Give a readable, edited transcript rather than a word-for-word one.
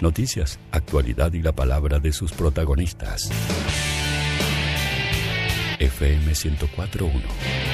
Noticias, actualidad y la palabra de sus protagonistas. FM 104.1